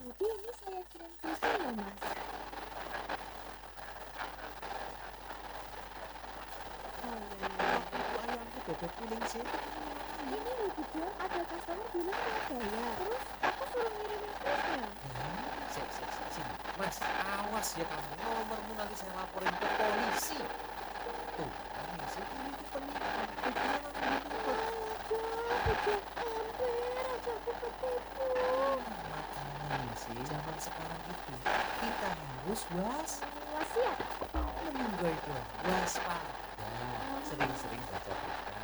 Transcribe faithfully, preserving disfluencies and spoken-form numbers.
Jadi ini saya kirim tisu ya, Mas? Oh, iya iya iya. Waktu itu ayamku bebek kuning sih, itu kamu lewat aja. Ini loh di grup ada customer bilang nggak bayar. Terus aku suruh ngirimin kuisnya. Hah? Sik, sik, sik, sini. Mas, awas ya kamu. Nomormu nanti saya laporin ke polisi. Tuh, kan sih ini tuh penipu. Buktinya langsung ditutup. Aja, bujuk hampir aja aku ketipu. Ah, makanya sih zaman sekarang itu kita harus was Wasiat. menunggu dong, waspada. Oh. Sering-sering baca berita.